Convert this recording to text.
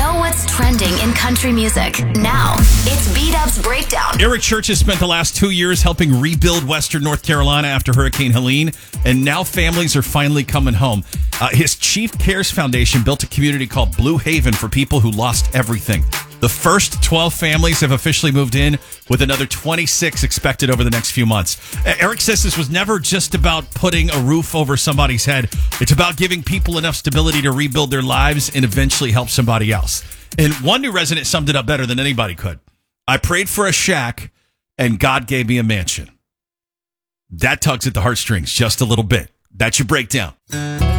Know what's trending in country music. Now, it's B-Dub's Breakdown. Eric Church has spent the last 2 years helping rebuild Western North Carolina after Hurricane Helene, and now families are finally coming home. His Chief Cares Foundation built a community called Blue Haven for people who lost everything. The first 12 families have officially moved in, with another 26 expected over the next few months. Eric says this was never just about putting a roof over somebody's head. It's about giving people enough stability to rebuild their lives and eventually help somebody else. And one new resident summed it up better than anybody could. I prayed for a shack, and God gave me a mansion. That tugs at the heartstrings just a little bit. That's your breakdown.